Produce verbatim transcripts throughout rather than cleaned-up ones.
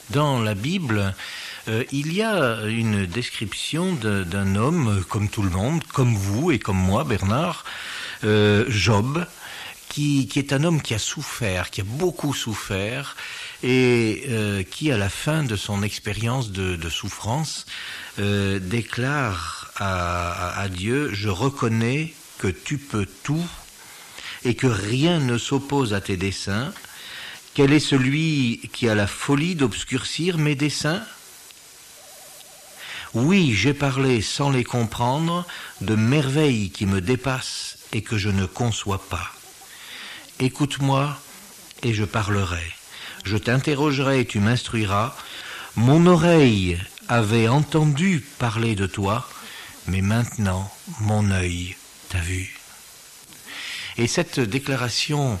Dans la Bible, euh, il y a une description de, d'un homme, comme tout le monde, comme vous et comme moi, Bernard, euh, Job, qui, qui est un homme qui a souffert, qui a beaucoup souffert, et euh, qui, à la fin de son expérience de, de souffrance, euh, déclare à, à, à Dieu « Je reconnais que tu peux tout et que rien ne s'oppose à tes desseins. Quel est celui qui a la folie d'obscurcir mes desseins ? Oui, j'ai parlé sans les comprendre de merveilles qui me dépassent et que je ne conçois pas. Écoute-moi et je parlerai. Je t'interrogerai et tu m'instruiras. Mon oreille avait entendu parler de toi, mais maintenant mon œil t'a vu. » Et cette déclaration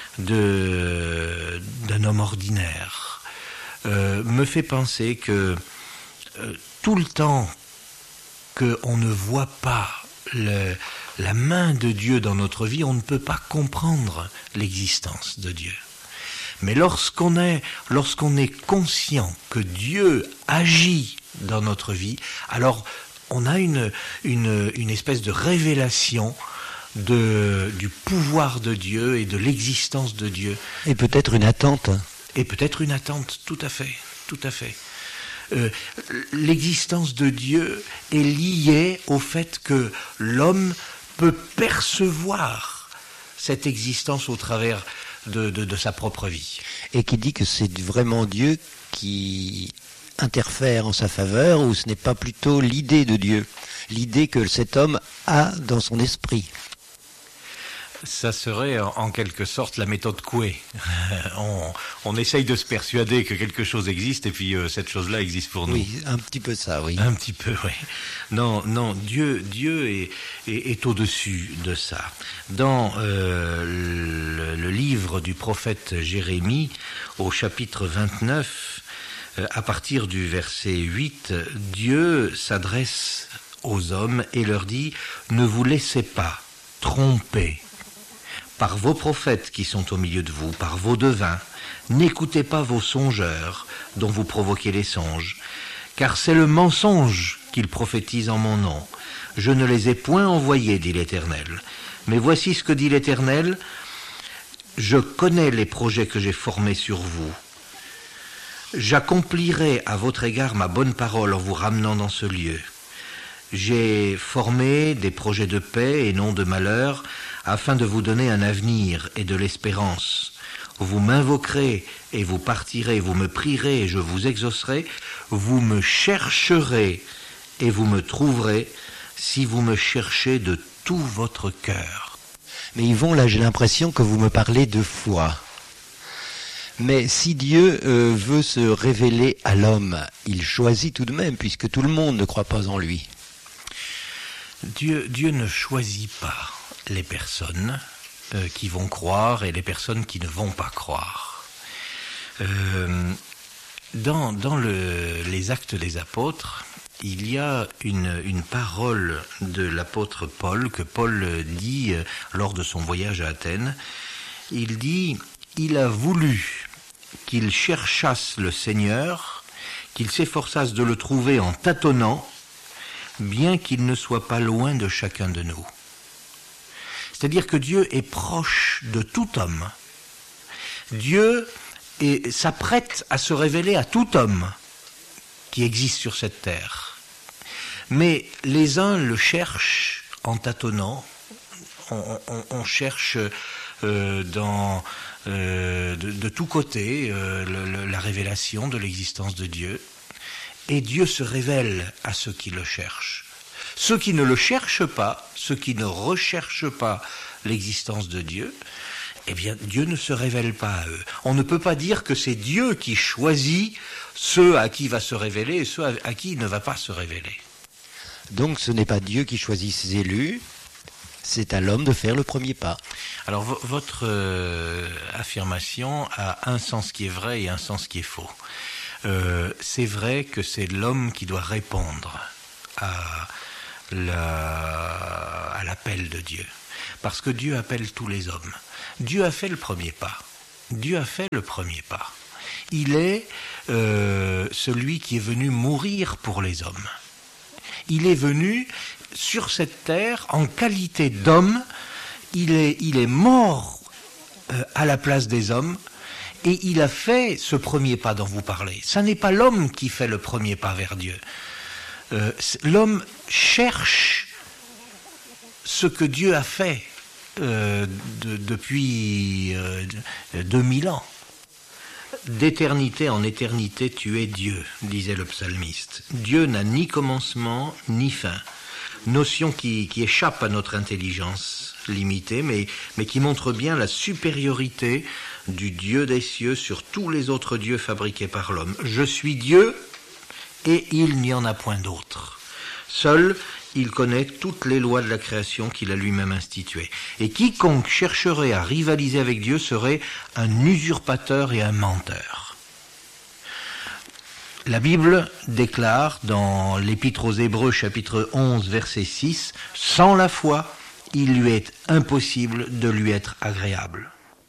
de, d'un homme ordinaire euh, me fait penser que euh, tout le temps qu'on ne voit pas le, la main de Dieu dans notre vie, on ne peut pas comprendre l'existence de Dieu. Mais lorsqu'on est, lorsqu'on est conscient que Dieu agit dans notre vie, alors on a une, une, une espèce de révélation de, du pouvoir de Dieu et de l'existence de Dieu. Et peut-être une attente. Et peut-être une attente, tout à fait, tout à fait. Euh, l'existence de Dieu est liée au fait que l'homme peut percevoir cette existence au travers de, de, de sa propre vie. Et qui dit que c'est vraiment Dieu qui interfère en sa faveur, ou ce n'est pas plutôt l'idée de Dieu, l'idée que cet homme a dans son esprit. Ça serait en quelque sorte la méthode Coué. on, on essaye de se persuader que quelque chose existe et puis euh, cette chose-là existe pour nous. Oui, un petit peu ça, oui. Un petit peu, oui. Non, non, Dieu, Dieu est, est, est au-dessus de ça. Dans euh, le, le livre du prophète Jérémie, au chapitre vingt-neuf, euh, à partir du verset huit, Dieu s'adresse aux hommes et leur dit « Ne vous laissez pas tromper par vos prophètes qui sont au milieu de vous, par vos devins. N'écoutez pas vos songeurs dont vous provoquez les songes, car c'est le mensonge qu'ils prophétisent en mon nom. Je ne les ai point envoyés, dit l'Éternel. Mais voici ce que dit l'Éternel. Je connais les projets que j'ai formés sur vous. J'accomplirai à votre égard ma bonne parole en vous ramenant dans ce lieu. J'ai formé des projets de paix et non de malheur, afin de vous donner un avenir et de l'espérance. Vous m'invoquerez et vous partirez, vous me prierez et je vous exaucerai, vous me chercherez et vous me trouverez, si vous me cherchez de tout votre cœur. » Mais Yvon, là j'ai l'impression que vous me parlez de foi. Mais si Dieu euh, veut se révéler à l'homme, il choisit tout de même, puisque tout le monde ne croit pas en lui. Dieu, Dieu ne choisit pas les personnes euh, qui vont croire et les personnes qui ne vont pas croire. Euh, dans dans le, les Actes des Apôtres, il y a une, une parole de l'apôtre Paul, que Paul dit euh, lors de son voyage à Athènes. Il dit « Il a voulu qu'ils cherchassent le Seigneur, qu'ils s'efforçassent de le trouver en tâtonnant, bien qu'il ne soit pas loin de chacun de nous. » C'est-à-dire que Dieu est proche de tout homme. Dieu est, s'apprête à se révéler à tout homme qui existe sur cette terre. Mais les uns le cherchent en tâtonnant, on, on, on cherche euh, dans, euh, de, de tous côtés euh, le, le, la révélation de l'existence de Dieu. Et Dieu se révèle à ceux qui le cherchent. Ceux qui ne le cherchent pas, ceux qui ne recherchent pas l'existence de Dieu, eh bien, Dieu ne se révèle pas à eux. On ne peut pas dire que c'est Dieu qui choisit ceux à qui il va se révéler et ceux à qui il ne va pas se révéler. Donc ce n'est pas Dieu qui choisit ses élus, c'est à l'homme de faire le premier pas. Alors v- votre euh, affirmation a un sens qui est vrai et un sens qui est faux. Euh, c'est vrai que c'est l'homme qui doit répondre à, la, à l'appel de Dieu. Parce que Dieu appelle tous les hommes. Dieu a fait le premier pas. Dieu a fait le premier pas. il est euh, celui qui est venu mourir pour les hommes. Il est venu sur cette terre en qualité d'homme, il est, il est mort euh, à la place des hommes, et il a fait ce premier pas dont vous parlez. Ce n'est pas l'homme qui fait le premier pas vers Dieu. Euh, l'homme cherche ce que Dieu a fait euh, de, depuis euh, deux mille ans. D'éternité en éternité, tu es Dieu, disait le psalmiste. Dieu n'a ni commencement ni fin. Notion qui, qui échappe à notre intelligence limitée, mais, mais qui montre bien la supériorité du Dieu des cieux sur tous les autres dieux fabriqués par l'homme. Je suis Dieu et il n'y en a point d'autre. Seul, il connaît toutes les lois de la création qu'il a lui-même instituées. Et quiconque chercherait à rivaliser avec Dieu serait un usurpateur et un menteur. La Bible déclare dans l'Épître aux Hébreux, chapitre onze, verset six, « Sans la foi, il lui est impossible de lui être agréable. »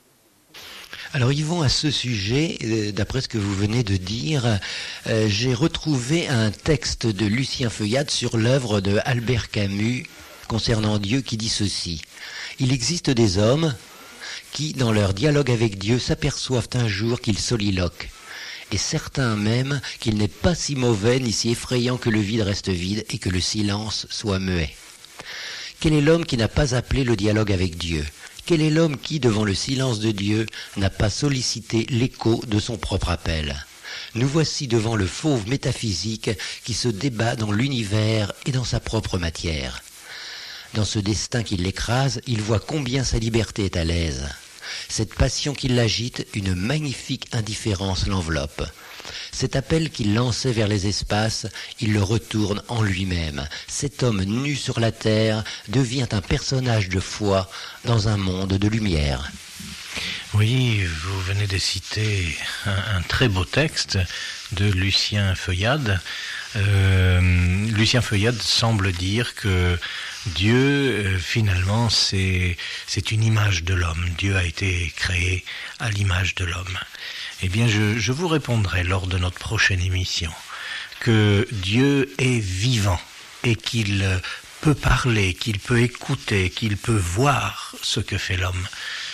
Alors Yvon, à ce sujet, d'après ce que vous venez de dire, euh, j'ai retrouvé un texte de Lucien Feuillade sur l'œuvre de Albert Camus concernant Dieu qui dit ceci. « Il existe des hommes qui, dans leur dialogue avec Dieu, s'aperçoivent un jour qu'ils soliloquent, et certains même qu'il n'est pas si mauvais ni si effrayant que le vide reste vide et que le silence soit muet. Quel est l'homme qui n'a pas appelé le dialogue avec Dieu ? Quel est l'homme qui, devant le silence de Dieu, n'a pas sollicité l'écho de son propre appel ? Nous voici devant le fauve métaphysique qui se débat dans l'univers et dans sa propre matière. Dans ce destin qui l'écrase, il voit combien sa liberté est à l'aise. Cette passion qui l'agite, une magnifique indifférence l'enveloppe. Cet appel qu'il lançait vers les espaces, il le retourne en lui-même. Cet homme nu sur la terre devient un personnage de foi dans un monde de lumière. Oui, vous venez de citer un, un très beau texte de Lucien Feuillade. Euh, Lucien Feuillade semble dire que Dieu, euh, finalement, c'est, c'est une image de l'homme. Dieu a été créé à l'image de l'homme. Eh bien, je, je vous répondrai lors de notre prochaine émission que Dieu est vivant et qu'il peut parler, qu'il peut écouter, qu'il peut voir ce que fait l'homme.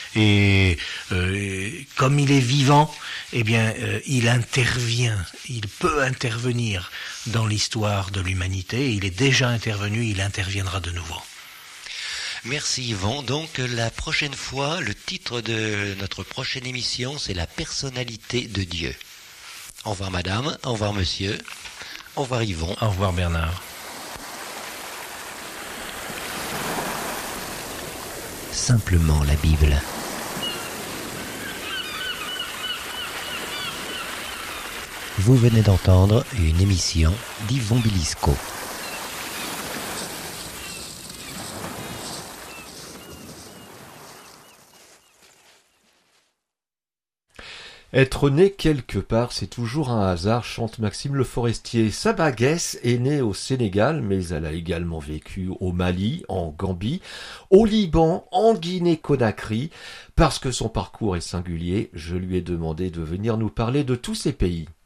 Et euh, comme il est vivant, eh bien, euh, il intervient, il peut intervenir dans l'histoire de l'humanité. Il est déjà intervenu, il interviendra de nouveau. Merci Yvon. Donc la prochaine fois, le titre de notre prochaine émission, c'est la personnalité de Dieu. Au revoir madame, au revoir monsieur, au revoir Yvon. Au revoir Bernard. Simplement la Bible. Vous venez d'entendre une émission d'Yvon Bilisco. Être né quelque part, c'est toujours un hasard, chante Maxime Le Forestier. Saba Guess est née au Sénégal, mais elle a également vécu au Mali, en Gambie, au Liban, en Guinée-Conakry. Parce que son parcours est singulier, je lui ai demandé de venir nous parler de tous ces pays.